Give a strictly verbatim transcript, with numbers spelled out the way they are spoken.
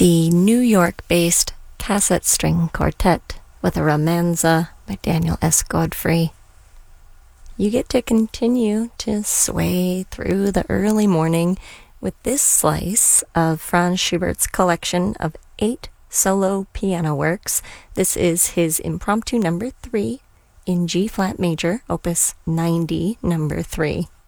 the New York-based Cassette String Quartet with a Romanza by Daniel S. Godfrey. You get to continue to sway through the early morning with this slice of Franz Schubert's collection of eight solo piano works. This is his Impromptu number three in G-flat major, opus ninety, number three.